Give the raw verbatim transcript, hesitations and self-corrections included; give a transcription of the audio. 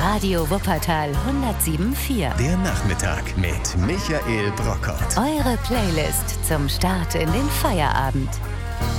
Radio Wuppertal hundertsieben Komma vier. Der Nachmittag mit Michael Brockert. Eure Playlist zum Start in den Feierabend.